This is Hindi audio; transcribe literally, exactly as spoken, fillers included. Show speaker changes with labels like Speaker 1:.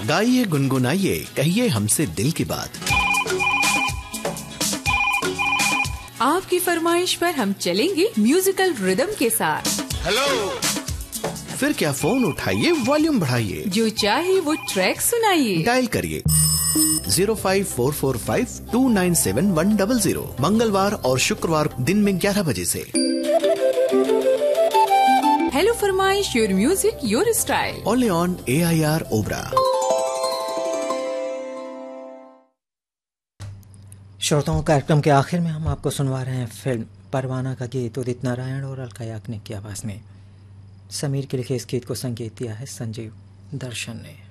Speaker 1: गाइए गुनगुनाइए कहिए हमसे दिल की बात।
Speaker 2: आपकी फरमाइश पर हम चलेंगे म्यूजिकल रिदम के साथ।
Speaker 1: हेलो, फिर क्या फोन उठाइए, वॉल्यूम बढ़ाइए,
Speaker 2: जो चाहे वो ट्रैक सुनाइए।
Speaker 1: डायल करिए zero five four four five to nine seven one double zero, मंगलवार और शुक्रवार दिन में ग्यारह बजे से।
Speaker 2: हेलो फरमाइश, your music your style,
Speaker 1: only on A I R Obra.
Speaker 3: श्रोताओं, कार्यक्रम के आखिर में हम आपको सुनवा रहे हैं फिल्म परवाना का गीत उदित नारायण और अलका याग्निक की आवाज में। समीर के लिखे इस गीत को संगीत दिया है संजीव दर्शन ने।